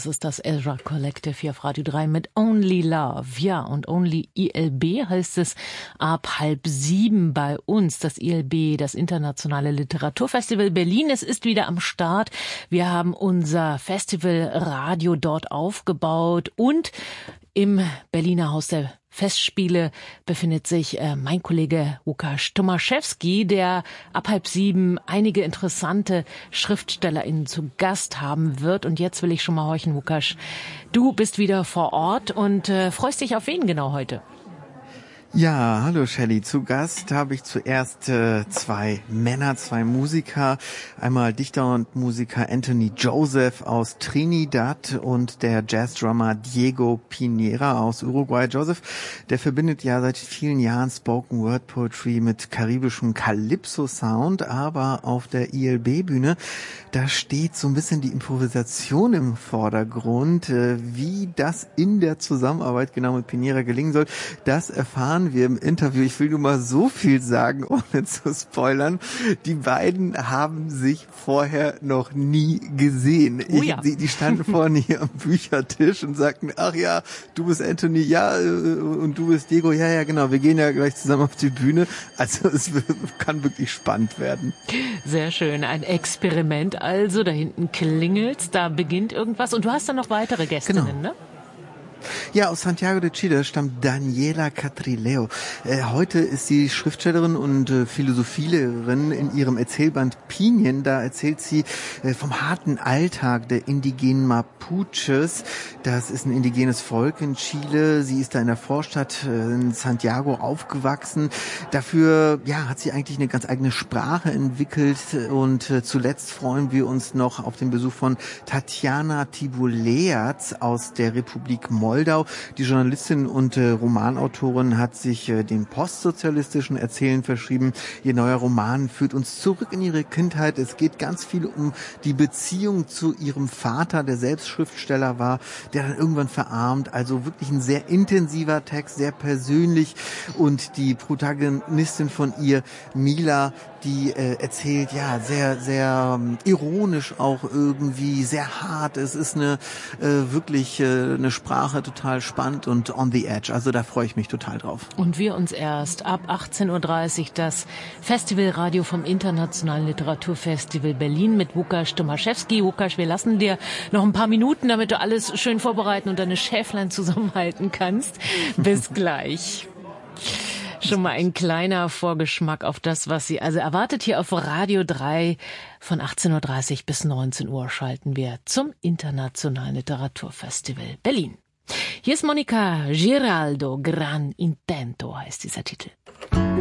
Das ist das Ezra Collective hier auf Radio 3 mit Only Love. Ja, und Only ILB heißt es ab 6:30 bei uns. Das ILB, das Internationale Literaturfestival Berlin. Es ist wieder am Start. Wir haben unser Festivalradio dort aufgebaut und im Berliner Haus der Festspiele befindet sich mein Kollege Łukasz Tomaszewski, der ab 6:30 einige interessante SchriftstellerInnen zu Gast haben wird. Und jetzt will ich schon mal horchen, Łukasz. Du bist wieder vor Ort und freust dich auf wen genau heute? Ja, hallo Shelley. Zu Gast habe ich zuerst zwei Männer, zwei Musiker. Einmal Dichter und Musiker Anthony Joseph aus Trinidad und der Jazzdrummer Diego Piñera aus Uruguay. Joseph, der verbindet ja seit vielen Jahren Spoken Word Poetry mit karibischem Calypso-Sound, aber auf der ILB-Bühne, da steht so ein bisschen die Improvisation im Vordergrund. Wie das in der Zusammenarbeit genau mit Piñera gelingen soll, das erfahren wir im Interview. Ich will nur mal so viel sagen, ohne zu spoilern. Die beiden haben sich vorher noch nie gesehen. Oh ja. Die standen vorne hier am Büchertisch und sagten, ach ja, du bist Anthony, ja, und du bist Diego, ja, genau, wir gehen ja gleich zusammen auf die Bühne. Also es kann wirklich spannend werden. Sehr schön, ein Experiment also. Da hinten klingelt's, da beginnt irgendwas. Und du hast dann noch weitere Gästinnen, genau. Ne? Ja, aus Santiago de Chile stammt Daniela Catrileo. Heute ist sie Schriftstellerin und Philosophielehrerin in ihrem Erzählband Pinien. Da erzählt sie vom harten Alltag der indigenen Mapuches. Das ist ein indigenes Volk in Chile. Sie ist da in der Vorstadt in Santiago aufgewachsen. Dafür hat sie eigentlich eine ganz eigene Sprache entwickelt. Und zuletzt freuen wir uns noch auf den Besuch von Tatjana Tibuleac aus der Republik Moldau. Die Journalistin und Romanautorin hat sich dem postsozialistischen Erzählen verschrieben. Ihr neuer Roman führt uns zurück in ihre Kindheit. Es geht ganz viel um die Beziehung zu ihrem Vater, der selbst Schriftsteller war, der dann irgendwann verarmt. Also wirklich ein sehr intensiver Text, sehr persönlich. Und die Protagonistin von ihr, Mila, die erzählt sehr, sehr ironisch auch irgendwie, sehr hart. Es ist wirklich eine Sprache total spannend und on the edge. Also da freue ich mich total drauf. Und wir uns erst ab 18:30 Uhr das Festivalradio vom Internationalen Literaturfestival Berlin mit Łukasz Tomaszewski. Łukasz, wir lassen dir noch ein paar Minuten, damit du alles schön vorbereiten und deine Schäflein zusammenhalten kannst. Bis gleich. Schon mal ein kleiner Vorgeschmack auf das, was Sie also erwartet hier auf Radio 3. Von 18:30 Uhr bis 19 Uhr schalten wir zum Internationalen Literaturfestival Berlin. Hier ist Monica Giraldo, Gran Intento heißt dieser Titel.